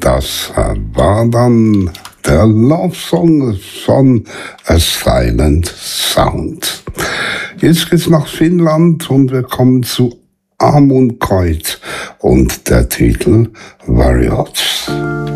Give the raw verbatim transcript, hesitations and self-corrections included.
Das war dann der Love Song von A Silent Sound. Jetzt geht's nach Finnland und wir kommen zu Amund Koit und der Titel Warriors.